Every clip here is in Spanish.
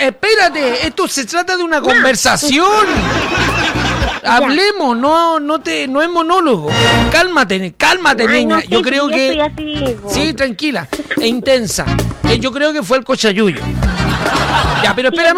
espérate, esto se trata de una conversación. Hablemos, no es monólogo. Cálmate, niña. No sé, yo creo yo que estoy así, sí, tranquila, e intensa. Yo creo que fue el cochayuyo. Ya, pero espérame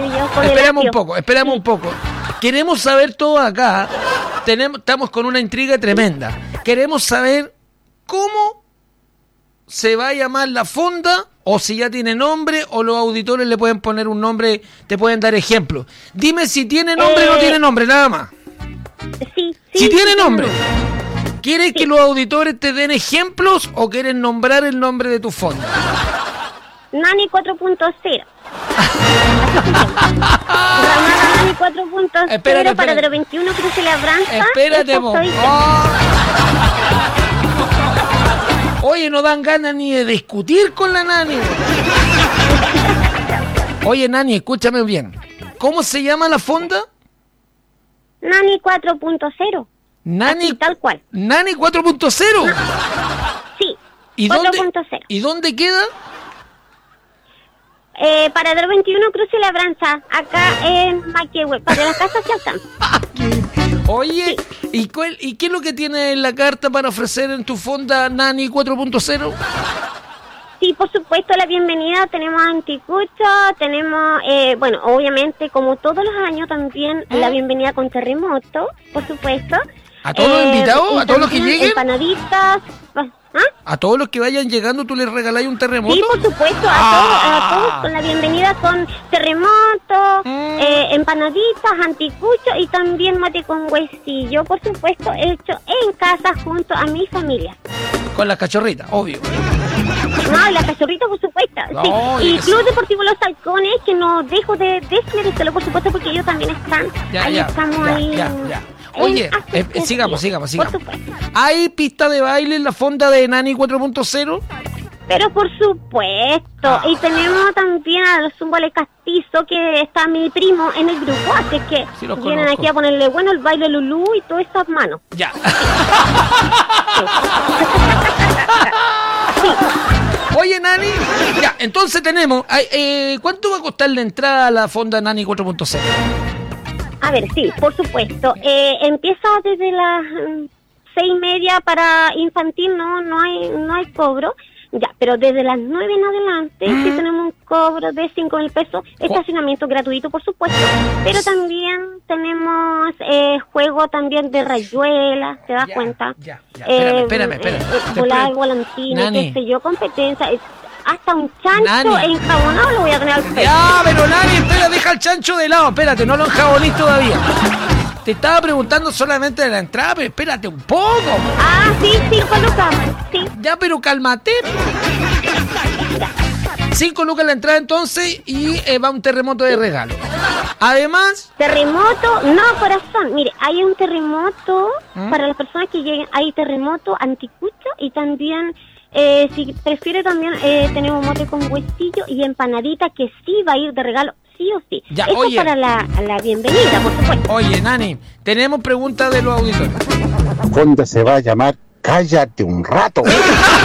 un poco. Queremos saber todo acá. Estamos con una intriga tremenda. Queremos saber cómo se va a llamar la fonda, o si ya tiene nombre, o los auditores le pueden poner un nombre, te pueden dar ejemplos. Dime si tiene nombre o no tiene nombre, nada más. Sí. Si tiene nombre. ¿Quieres que los auditores te den ejemplos o quieres nombrar el nombre de tu fonda? Nani 4.0. Nani 4.0 espérate. para de 21 Cruce Labranza. Espérate, vos. Oye, no dan ganas ni de discutir con la Nani. Oye, Nani, escúchame bien. ¿Cómo se llama la fonda? Nani 4.0. Nani, así, tal cual. Nani 4.0. Sí, ¿Y 4.0. ¿Y dónde queda? Paradero 21 Cruce Labranza, acá en Maquehue, para las casas que alcanzan. Oye, sí. ¿Y qué es lo que tiene en la carta para ofrecer en tu fonda Nani 4.0? Sí, por supuesto, la bienvenida. Tenemos anticucho, tenemos, bueno, obviamente, como todos los años también, la bienvenida con terremoto, por supuesto. ¿A todos los invitados? ¿A todos los que lleguen? Empanaditas. ¿A todos los que vayan llegando tú les regaláis un terremoto? Sí, por supuesto, a todos con la bienvenida con terremoto, empanaditas, anticucho y también mate con huesillo, por supuesto, hecho en casa junto a mi familia. Con las cachorritas, obvio. No, las cachorritas, por supuesto. No, sí. Y Club Deportivo Los Halcones, que no dejo de desmerecerlo, por supuesto, porque ellos también están. Ya. Oye, sigamos. ¿Hay pista de baile en la fonda de Nani 4.0? Pero por supuesto. Y tenemos también a los zumbales castizos, que está mi primo en el grupo, así que sí, vienen aquí a ponerle bueno el baile Lulú y todas esas manos. Ya. Sí. Oye, Nani, ya, entonces tenemos, ¿cuánto va a costar la entrada a la fonda Nani 4.0? A ver, sí, por supuesto. Empieza desde las 6:30 para infantil, no hay cobro. Ya, pero desde las 9 en adelante sí tenemos un cobro de 5.000 pesos, estacionamiento gratuito, por supuesto, pero también tenemos juego también de rayuela, ¿te das cuenta? Espérame. Volar, volantina, qué sé yo, competencia, hasta un chancho enjabonado lo voy a tener al pecho. Ya, pero Nani, espera, deja el chancho de lado, espérate, no lo enjabonís todavía. Te estaba preguntando solamente de la entrada, pero espérate un poco. Ah, sí, 5 lucas, sí. Ya, pero cálmate. 5 lucas la entrada entonces y va un terremoto de regalo. Además... Terremoto, no, corazón. Mire, hay un terremoto para las personas que lleguen. Hay terremoto anticucho y también... si prefiere también tenemos mote con huesillo y empanadita que sí va a ir de regalo, sí o sí. Ya, eso oye, para la bienvenida, por supuesto. Oye, Nani, tenemos preguntas de los auditores. ¿Dónde se va a llamar? Cállate un rato. Ay,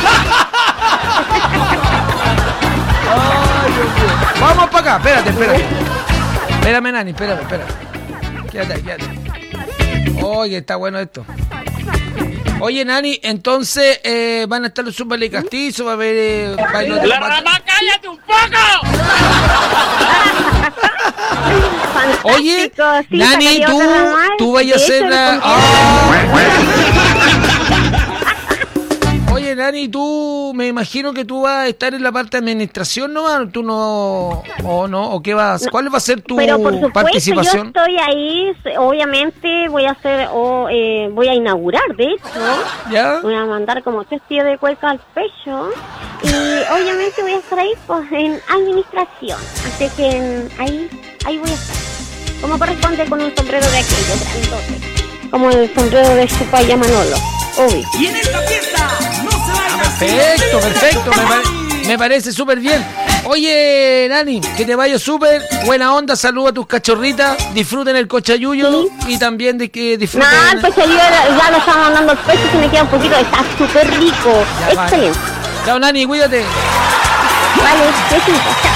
Dios mío. Vamos para acá, espérate. Espérame, Nani, espérame. Quédate. Oye, está bueno esto. Oye, Nani, entonces van a estar los zumbales castizos, va a haber bailo de... ¡La rama, cállate un poco! Oye, sí, Nani, tú vayas a hacer la... Oye, Nani, tú, me imagino que tú vas a estar en la parte de administración, ¿no? ¿Tú no? ¿O no? ¿O qué vas? ¿Cuál va a ser tu participación? Yo estoy ahí, obviamente voy a hacer, voy a inaugurar, de hecho. ¿Ya? Voy a mandar como 3 tíos de cueca al pecho. Y obviamente voy a estar ahí, pues, en administración. Así que ahí voy a estar. Como corresponde con un sombrero de aquello, grandote. Como el sombrero de Chupaya Manolo, obvio. Y en esta fiesta no se vaya. Perfecto. Me parece súper bien. Oye, Nani, que te vaya súper. Buena onda, saluda a tus cachorritas. Disfruten el cochayuyo y también de que disfruten. No, el cochayuyo ya lo estamos mandando al pecho, se me queda un poquito. Está súper rico. Excelente. Chao, Nani, cuídate. Vale, besito.